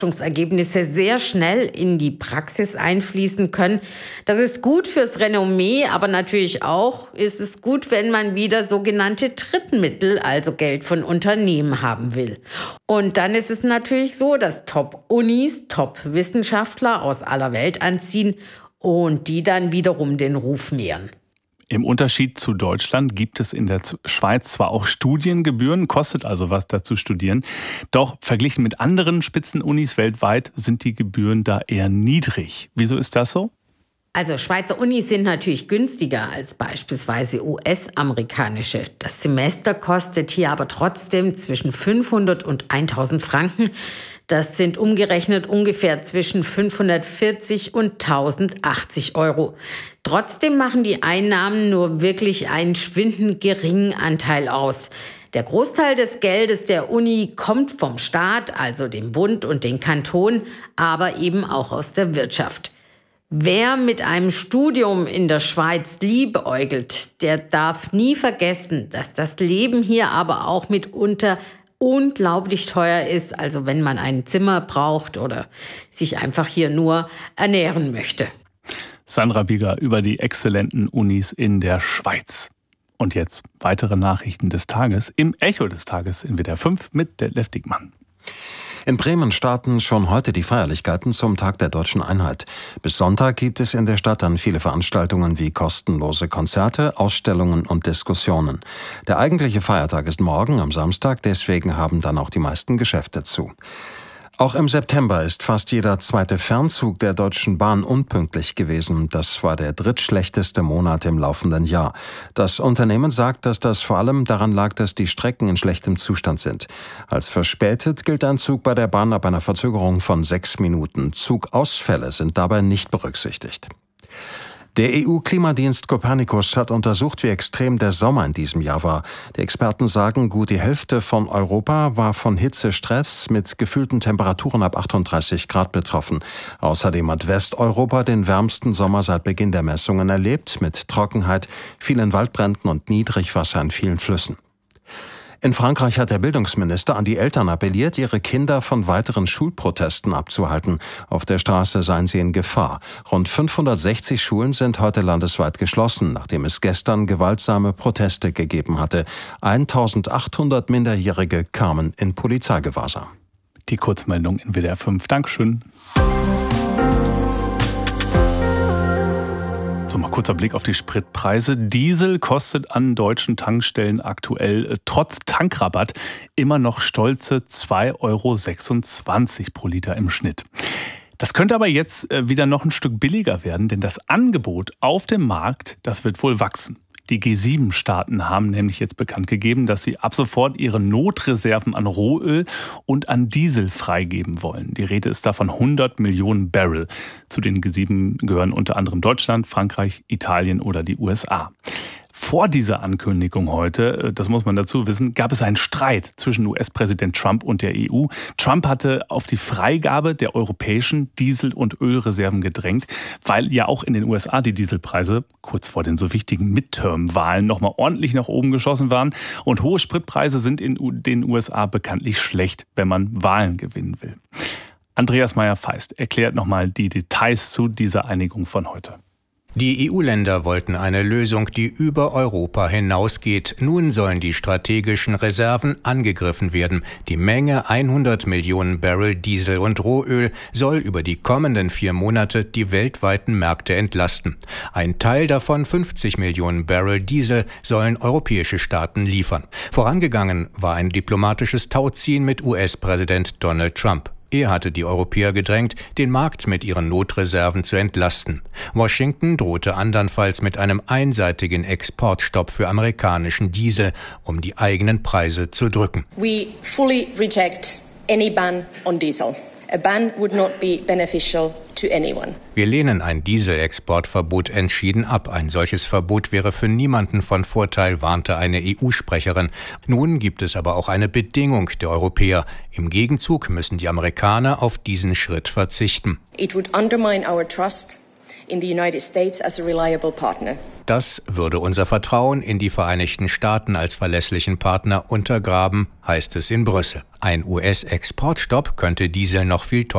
Forschungsergebnisse sehr schnell in die Praxis einfließen können. Das ist gut fürs Renommee, aber natürlich auch ist es gut, wenn man wieder sogenannte Drittmittel, also Geld von Unternehmen haben will. Und dann ist es natürlich so, dass Top-Unis, Top-Wissenschaftler aus aller Welt anziehen und die dann wiederum den Ruf mehren. Im Unterschied zu Deutschland gibt es in der Schweiz zwar auch Studiengebühren, kostet also was da zu studieren, doch verglichen mit anderen Spitzenunis weltweit sind die Gebühren da eher niedrig. Wieso ist das so? Also Schweizer Unis sind natürlich günstiger als beispielsweise US-amerikanische. Das Semester kostet hier aber trotzdem zwischen 500 und 1000 Franken. Das sind umgerechnet ungefähr zwischen 540 und 1080 Euro. Trotzdem machen die Einnahmen nur wirklich einen schwindend geringen Anteil aus. Der Großteil des Geldes der Uni kommt vom Staat, also dem Bund und den Kantonen, aber eben auch aus der Wirtschaft. Wer mit einem Studium in der Schweiz liebäugelt, der darf nie vergessen, dass das Leben hier aber auch mitunter unglaublich teuer ist, also wenn man ein Zimmer braucht oder sich einfach hier nur ernähren möchte. Sandra Bieger über die exzellenten Unis in der Schweiz. Und jetzt weitere Nachrichten des Tages im Echo des Tages in WDR 5 mit Detlef Diekmann. In Bremen starten schon heute die Feierlichkeiten zum Tag der Deutschen Einheit. Bis Sonntag gibt es in der Stadt dann viele Veranstaltungen wie kostenlose Konzerte, Ausstellungen und Diskussionen. Der eigentliche Feiertag ist morgen am Samstag, deswegen haben dann auch die meisten Geschäfte zu. Auch im September ist fast jeder zweite Fernzug der Deutschen Bahn unpünktlich gewesen. Das war der drittschlechteste Monat im laufenden Jahr. Das Unternehmen sagt, dass das vor allem daran lag, dass die Strecken in schlechtem Zustand sind. Als verspätet gilt ein Zug bei der Bahn ab einer Verzögerung von 6 Minuten. Zugausfälle sind dabei nicht berücksichtigt. Der EU-Klimadienst Copernicus hat untersucht, wie extrem der Sommer in diesem Jahr war. Die Experten sagen, gut die Hälfte von Europa war von Hitzestress mit gefühlten Temperaturen ab 38 Grad betroffen. Außerdem hat Westeuropa den wärmsten Sommer seit Beginn der Messungen erlebt, mit Trockenheit, vielen Waldbränden und Niedrigwasser in vielen Flüssen. In Frankreich hat der Bildungsminister an die Eltern appelliert, ihre Kinder von weiteren Schulprotesten abzuhalten. Auf der Straße seien sie in Gefahr. Rund 560 Schulen sind heute landesweit geschlossen, nachdem es gestern gewaltsame Proteste gegeben hatte. 1800 Minderjährige kamen in Polizeigewahrsam. Die Kurzmeldung in WDR 5. Dankeschön. So, mal kurzer Blick auf die Spritpreise. Diesel kostet an deutschen Tankstellen aktuell trotz Tankrabatt immer noch stolze 2,26 € pro Liter im Schnitt. Das könnte aber jetzt wieder noch ein Stück billiger werden, denn das Angebot auf dem Markt, das wird wohl wachsen. Die G7-Staaten haben nämlich jetzt bekannt gegeben, dass sie ab sofort ihre Notreserven an Rohöl und an Diesel freigeben wollen. Die Rede ist da von 100 Millionen Barrel. Zu den G7 gehören unter anderem Deutschland, Frankreich, Italien oder die USA. Vor dieser Ankündigung heute, das muss man dazu wissen, gab es einen Streit zwischen US-Präsident Trump und der EU. Trump hatte auf die Freigabe der europäischen Diesel- und Ölreserven gedrängt, weil ja auch in den USA die Dieselpreise kurz vor den so wichtigen Midterm-Wahlen nochmal ordentlich nach oben geschossen waren. Und hohe Spritpreise sind in den USA bekanntlich schlecht, wenn man Wahlen gewinnen will. Andreas Meyer-Feist erklärt nochmal die Details zu dieser Einigung von heute. Die EU-Länder wollten eine Lösung, die über Europa hinausgeht. Nun sollen die strategischen Reserven angegriffen werden. Die Menge 100 Millionen Barrel Diesel und Rohöl soll über die kommenden 4 Monate die weltweiten Märkte entlasten. Ein Teil davon, 50 Millionen Barrel Diesel, sollen europäische Staaten liefern. Vorangegangen war ein diplomatisches Tauziehen mit US-Präsident Donald Trump. Er hatte die Europäer gedrängt, den Markt mit ihren Notreserven zu entlasten. Washington drohte andernfalls mit einem einseitigen Exportstopp für amerikanischen Diesel, um die eigenen Preise zu drücken. We fully reject any ban on diesel. A ban would not be beneficial to anyone. Wir lehnen ein Dieselexportverbot entschieden ab. Ein solches Verbot wäre für niemanden von Vorteil, warnte eine EU-Sprecherin. Nun gibt es aber auch eine Bedingung der Europäer. Im Gegenzug müssen die Amerikaner auf diesen Schritt verzichten. It would undermine our trust in the United States as a reliable partner. Das würde unser Vertrauen in die Vereinigten Staaten als verlässlichen Partner untergraben, heißt es in Brüssel. Ein US-Exportstopp könnte Diesel noch viel teurer